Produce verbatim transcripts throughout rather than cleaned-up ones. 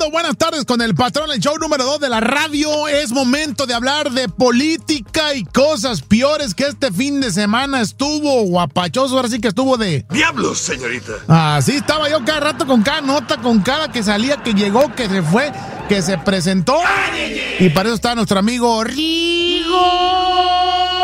Bueno, buenas tardes con el patrón, el show número dos de la radio. Es momento de hablar de política y cosas peores, que este fin de semana estuvo guapachoso, ahora sí que estuvo de... ¡Diablos, señorita! Así estaba yo cada rato con cada nota, con cada que salía, que llegó, que se fue, que se presentó. Y para eso está nuestro amigo Rigo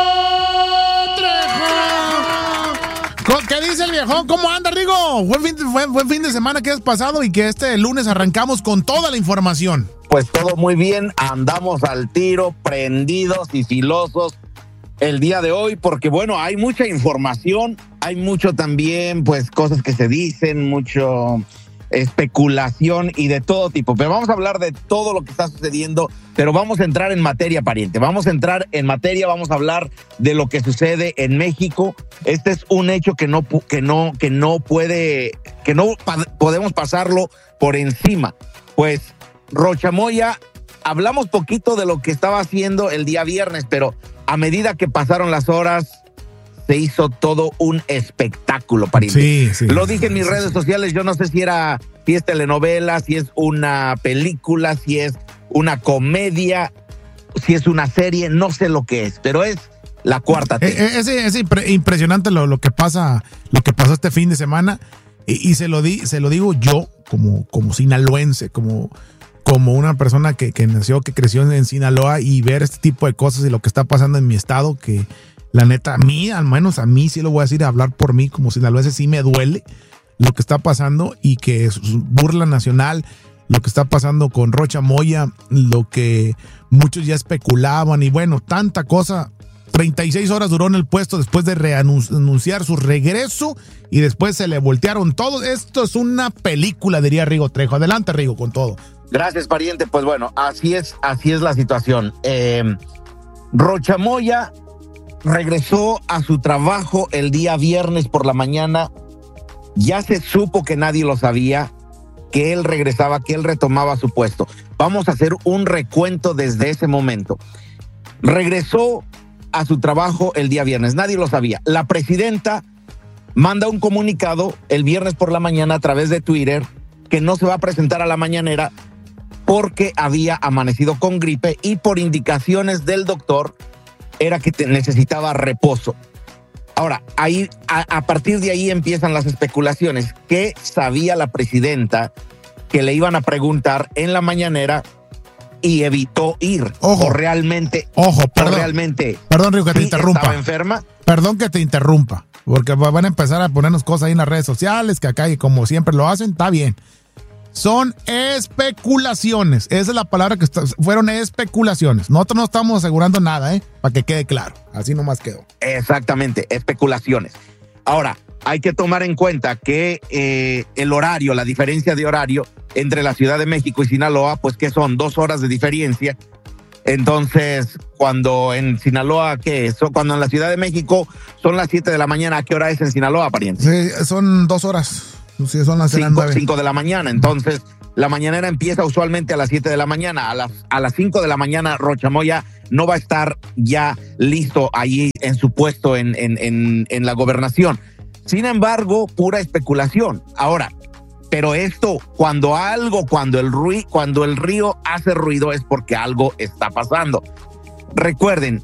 Trejo. ¿Qué dice el viejón? ¿Cómo anda, Rigo? Buen fin, fue, buen fin de semana que has pasado y que este lunes arrancamos con toda la información. Pues todo muy bien, andamos al tiro, prendidos y filosos el día de hoy, porque bueno, hay mucha información, hay mucho también, pues cosas que se dicen, mucho especulación y de todo tipo, pero vamos a hablar de todo lo que está sucediendo, pero vamos a entrar en materia, pariente, vamos a entrar en materia, vamos a hablar de lo que sucede en México. Este es un hecho que no, que no, que no puede, que no pa- podemos pasarlo por encima. Pues Rocha Moya, hablamos poquito de lo que estaba haciendo el día viernes, pero a medida que pasaron las horas, se hizo todo un espectáculo, pariente. Sí, sí. Lo dije en mis redes sociales, yo no sé si era, si es telenovela, si es una película, si es una comedia, si es una serie, no sé lo que es, pero es la cuarta T. Es, es, es impre- impresionante lo, lo que pasa, lo que pasó este fin de semana, y, y se lo di, se lo digo yo, como, como sinaloense, como, como una persona que, que nació, que creció en Sinaloa, y ver este tipo de cosas y lo que está pasando en mi estado, que la neta, a mí, al menos a mí, sí lo voy a decir, a hablar por mí, como sinaloense, sí me duele lo que está pasando, y que es burla nacional, lo que está pasando con Rocha Moya, lo que muchos ya especulaban, y bueno, tanta cosa. treinta y seis horas duró en el puesto después de reanunciar su regreso, y después se le voltearon todos. Esto es una película, diría Rigo Trejo. Adelante, Rigo, con todo. Gracias, pariente. Pues bueno, así es, así es la situación. Eh, Rocha Moya regresó a su trabajo el día viernes por la mañana. Ya se supo que nadie lo sabía, que él regresaba, que él retomaba su puesto. Vamos a hacer un recuento desde ese momento. Regresó a su trabajo el día viernes, nadie lo sabía. La presidenta manda un comunicado el viernes por la mañana a través de Twitter que no se va a presentar a la mañanera porque había amanecido con gripe, y por indicaciones del doctor era que te necesitaba reposo. Ahora, ahí, a, a partir de ahí empiezan las especulaciones. ¿Qué sabía la presidenta que le iban a preguntar en la mañanera y evitó ir? Ojo. O realmente, Ojo, perdón. o realmente, Perdón, Rigo, que te sí interrumpa. estaba enferma. Perdón que te interrumpa, porque van a empezar a ponernos cosas ahí en las redes sociales, que acá, y como siempre lo hacen, está bien. Son especulaciones. Esa es la palabra que está, fueron especulaciones. Nosotros no estamos asegurando nada, ¿eh? Para que quede claro. Así nomás quedó. Exactamente, especulaciones. Ahora, hay que tomar en cuenta que eh, el horario, la diferencia de horario entre la Ciudad de México y Sinaloa, pues que son dos horas de diferencia. Entonces, cuando en Sinaloa, ¿qué es? Cuando en la Ciudad de México son las siete de la mañana, ¿a qué hora es en Sinaloa, pariente? Sí, son dos horas. Sí, son las cinco de la mañana. Entonces, la mañanera empieza usualmente a las siete de la mañana. A las, a las cinco de la mañana, Rocha Moya no va a estar ya listo allí en su puesto en, en, en, en la gobernación. Sin embargo, pura especulación. Ahora, pero esto, cuando algo, cuando el, ruido, cuando el río hace ruido, es porque algo está pasando. Recuerden,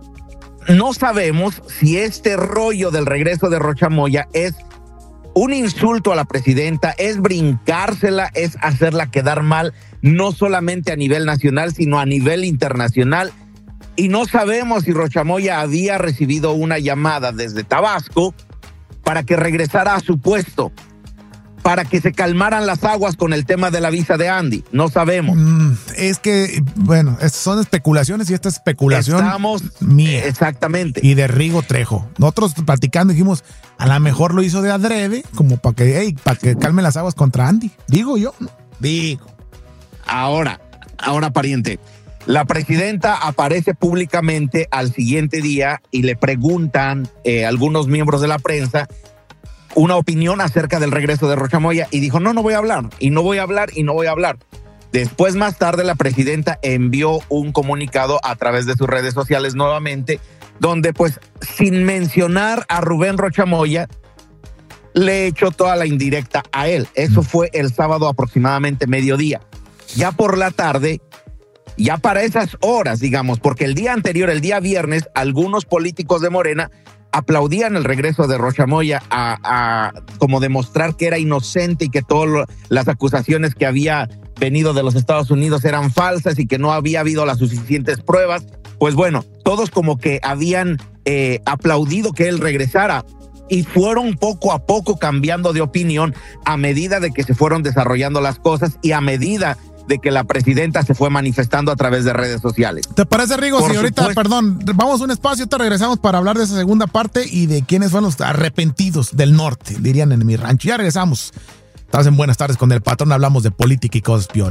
no sabemos si este rollo del regreso de Rocha Moya es un insulto a la presidenta, es brincársela, es hacerla quedar mal, no solamente a nivel nacional, sino a nivel internacional. Y no sabemos si Rocha Moya había recibido una llamada desde Tabasco para que regresara a su puesto, para que se calmaran las aguas con el tema de la visa de Andy. No sabemos. Mm, es que, bueno, son especulaciones, y esta especulación Estamos, mía. Exactamente. Y de Rigo Trejo. Nosotros platicando dijimos, a lo mejor lo hizo de adrede, como para que, hey, para que calme las aguas contra Andy. Digo yo, ¿no? Digo. Ahora, ahora, pariente, la presidenta aparece públicamente al siguiente día y le preguntan eh, algunos miembros de la prensa una opinión acerca del regreso de Rocha Moya, y dijo, no, no voy a hablar, y no voy a hablar, y no voy a hablar. Después, más tarde, la presidenta envió un comunicado a través de sus redes sociales nuevamente, donde, pues, sin mencionar a Rubén Rocha Moya, le echó toda la indirecta a él. Eso fue el sábado aproximadamente mediodía. ya por la tarde, ya para esas horas, digamos, porque el día anterior, el día viernes, algunos políticos de Morena aplaudían el regreso de Rocha Moya a, a como demostrar que era inocente y que todas las acusaciones que había venido de los Estados Unidos eran falsas y que no había habido las suficientes pruebas. Pues bueno, todos como que habían eh, aplaudido que él regresara y fueron poco a poco cambiando de opinión a medida de que se fueron desarrollando las cosas y a medida de que la presidenta se fue manifestando a través de redes sociales. ¿Te parece, Rigo? Por si ahorita, supuesto. perdón, vamos a un espacio, te regresamos para hablar de esa segunda parte y de quiénes fueron los arrepentidos del norte, dirían en mi rancho. Ya regresamos. Estás en Buenas Tardes con el Patrón, hablamos de política y cosas peores.